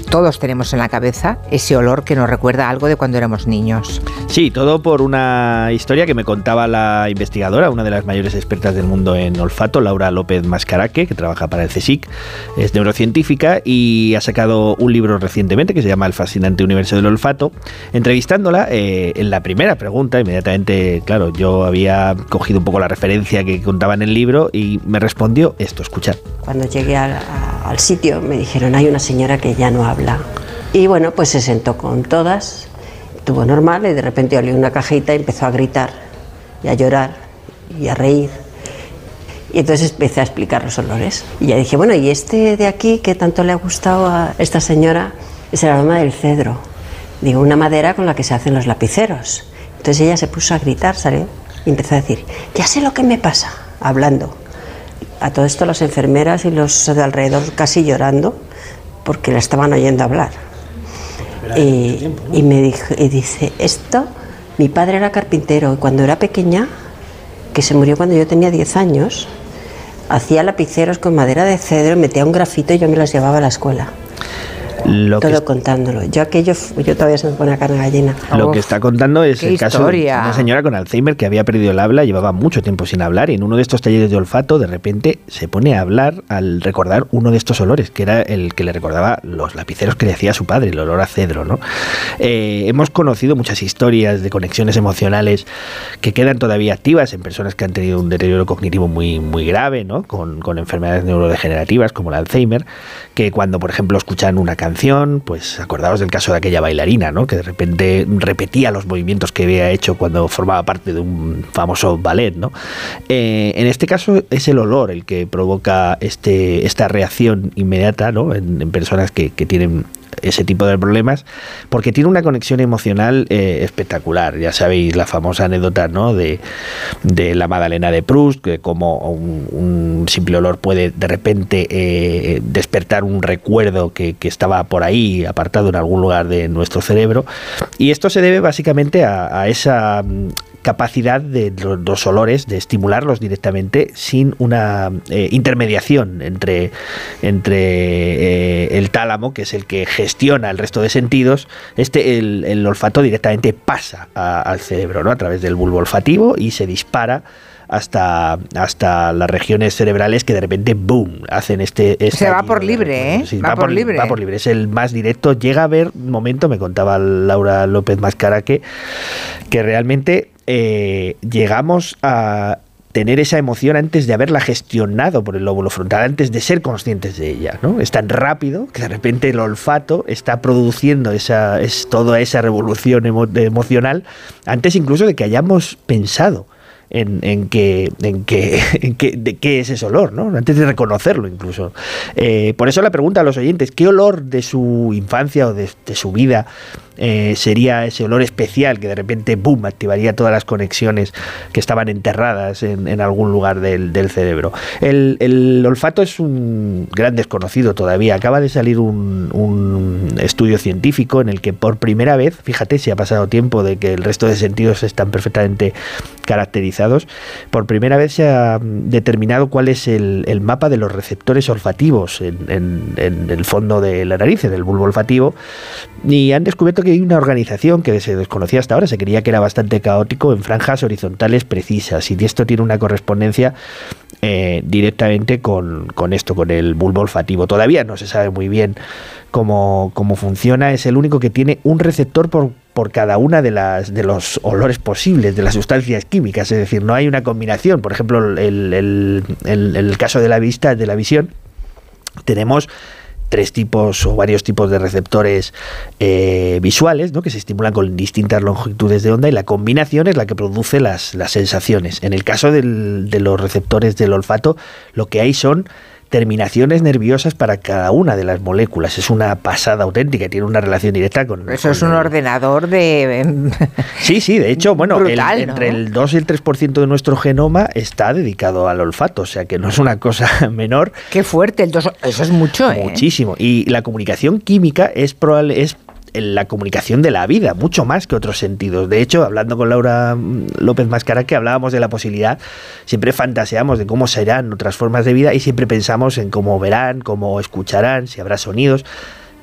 todos tenemos en la cabeza ese olor que nos recuerda algo de cuando éramos niños. Sí, todo por una historia que me contaba la investigadora, una de las mayores expertas del mundo en olfato, Laura López Mascaraque, que trabaja para el CSIC, es neurocientífica y ha sacado un libro recientemente que se llama El fascinante universo del olfato. Entrevistándola, en la primera pregunta, inmediatamente, claro, yo había cogido un poco la referencia que contaba en el libro y me respondió esto, escuchad. Cuando llegué al sitio me dijeron, hay una señora que ya no habla. Y bueno, pues se sentó con todas, estuvo normal y de repente olió una cajita y empezó a gritar y a llorar y a reír. Y entonces empecé a explicar los olores. Y ya dije, bueno, y este de aquí que tanto le ha gustado a esta señora es el aroma del cedro. Digo, una madera con la que se hacen los lapiceros. Entonces ella se puso a gritar, ¿sale? Y empezó a decir, ya sé lo que me pasa, hablando. A todo esto las enfermeras y los de alrededor casi llorando porque la estaban oyendo hablar. Y me dijo, y dice, esto, mi padre era carpintero y cuando era pequeña, que se murió cuando yo tenía 10 años, hacía lapiceros con madera de cedro, metía un grafito y yo me los llevaba a la escuela. Todo contándolo. Yo todavía se me pone la carne gallina. Lo que está contando es el caso de una señora con Alzheimer que había perdido el habla, llevaba mucho tiempo sin hablar y en uno de estos talleres de olfato de repente se pone a hablar al recordar uno de estos olores, que era el que le recordaba los lapiceros que le hacía su padre, el olor a cedro, ¿no? Hemos conocido muchas historias de conexiones emocionales que quedan todavía activas en personas que han tenido un deterioro cognitivo muy, muy grave, ¿no? Con enfermedades neurodegenerativas como el Alzheimer, que cuando, por ejemplo, escuchan una canción, pues acordaos del caso de aquella bailarina, ¿no? Que de repente repetía los movimientos que había hecho cuando formaba parte de un famoso ballet, ¿no? En este caso es el olor el que provoca esta reacción inmediata, ¿no? En personas que tienen ese tipo de problemas, porque tiene una conexión emocional espectacular. Ya sabéis la famosa anécdota, ¿no? de la Magdalena de Proust, que como un simple olor puede de repente despertar un recuerdo que estaba por ahí apartado en algún lugar de nuestro cerebro, y esto se debe básicamente a esa capacidad de los olores de estimularlos directamente sin una intermediación entre el tálamo, que es el que gestiona el resto de sentidos. El olfato directamente pasa al cerebro, ¿no? A través del bulbo olfativo y se dispara hasta las regiones cerebrales que de repente boom hacen se va por libre, sí, va por libre, es el más directo. Llega a haber un momento, me contaba Laura López Mascaraque, que realmente llegamos a tener esa emoción antes de haberla gestionado por el lóbulo frontal, antes de ser conscientes de ella, ¿no? Es tan rápido que de repente el olfato está produciendo toda esa revolución emocional antes incluso de que hayamos pensado en qué es ese olor, ¿no? Antes de reconocerlo incluso. Por eso la pregunta a los oyentes, ¿qué olor de su infancia o de su vida sería ese olor especial que de repente boom activaría todas las conexiones que estaban enterradas en algún lugar del cerebro? El olfato es un gran desconocido todavía. Acaba de salir un estudio científico en el que por primera vez, fíjate si ha pasado tiempo de que el resto de sentidos están perfectamente caracterizados, por primera vez se ha determinado cuál es el mapa de los receptores olfativos en el fondo de la nariz, en el bulbo olfativo, y han descubierto que hay una organización que se desconocía hasta ahora, se creía que era bastante caótico, en franjas horizontales precisas, y esto tiene una correspondencia directamente con esto, con el bulbo olfativo. Todavía no se sabe muy bien cómo funciona. Es el único que tiene un receptor por cada una de los olores posibles, de las sustancias químicas, es decir, no hay una combinación. Por ejemplo, el caso de la visión, tenemos 3 tipos o varios tipos de receptores visuales, ¿no? Que se estimulan con distintas longitudes de onda, y la combinación es la que produce las sensaciones. En el caso de los receptores del olfato, lo que hay son terminaciones nerviosas para cada una de las moléculas. Es una pasada auténtica, tiene una relación directa con... Eso es un ordenador de... Sí, de hecho, bueno, brutal, entre el 2 y el 3% de nuestro genoma está dedicado al olfato, o sea que no es una cosa menor. Qué fuerte, eso es mucho, ¿eh? Muchísimo. Y la comunicación química es la comunicación de la vida, mucho más que otros sentidos. De hecho, hablando con Laura López Mascaraque, hablábamos de la posibilidad, siempre fantaseamos de cómo serán otras formas de vida y siempre pensamos en cómo verán, cómo escucharán, si habrá sonidos.